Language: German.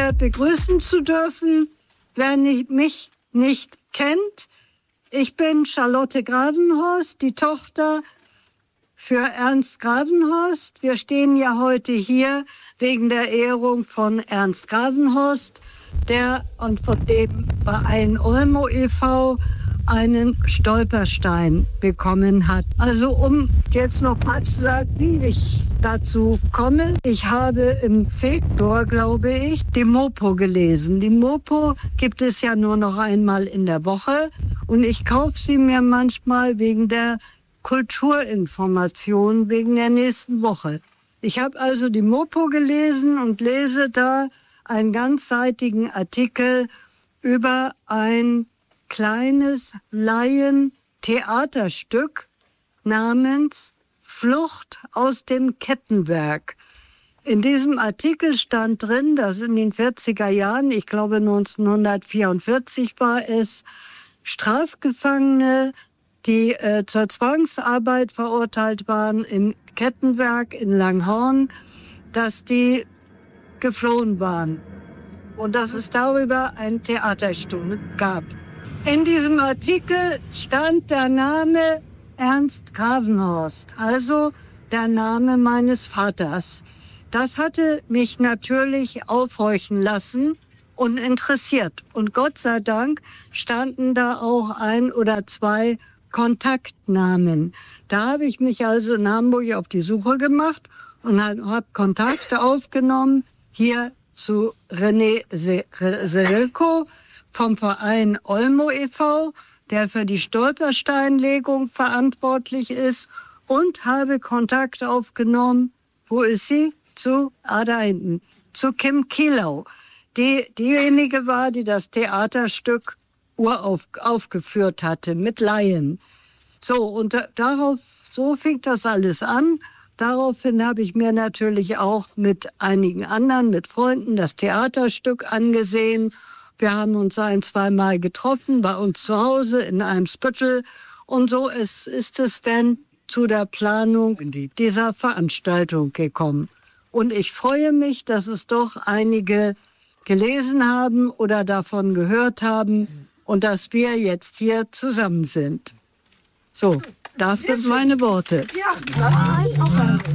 begrüßen zu dürfen. Wer mich nicht kennt, ich bin Charlotte Gravenhorst, die Tochter für Ernst Gravenhorst. Wir stehen ja heute hier wegen der Ehrung von Ernst Gravenhorst, der und von dem Verein Olmo e.V. einen Stolperstein bekommen hat. Also um jetzt noch mal zu sagen, wie ich dazu komme. Ich habe im Februar, glaube ich, die Mopo gelesen. Die Mopo gibt es ja nur noch einmal in der Woche und ich kaufe sie mir manchmal wegen der Kulturinformation, wegen der nächsten Woche. Ich habe also die Mopo gelesen und lese da einen ganzseitigen Artikel über ein kleines Laien-Theaterstück namens Flucht aus dem Kettenwerk. In diesem Artikel stand drin, dass in den 40er Jahren, ich glaube 1944 war es, Strafgefangene, die zur Zwangsarbeit verurteilt waren im Kettenwerk in Langhorn, dass die geflohen waren und dass es darüber ein Theaterstück gab. In diesem Artikel stand der Name Ernst Gravenhorst, also der Name meines Vaters. Das hatte mich natürlich aufhorchen lassen und interessiert. Und Gott sei Dank standen da auch 1 oder 2 Kontaktnamen. Da habe ich mich also in Hamburg auf die Suche gemacht und habe Kontakte aufgenommen hier zu René Selko vom Verein Olmo e.V., der für die Stolpersteinlegung verantwortlich ist, und habe Kontakt aufgenommen, wo ist sie? Da hinten, zu Kim Kielau. Diejenige war, die das Theaterstück aufgeführt hatte mit Laien. So, und so fing das alles an. Daraufhin habe ich mir natürlich auch mit einigen anderen, mit Freunden, das Theaterstück angesehen. Wir haben uns 1-2 Mal getroffen bei uns zu Hause in Eimsbüttel. Und so ist es denn zu der Planung dieser Veranstaltung gekommen. Und ich freue mich, dass es doch einige gelesen haben oder davon gehört haben und dass wir jetzt hier zusammen sind. So, das sind meine Worte. Ja, lass uns auch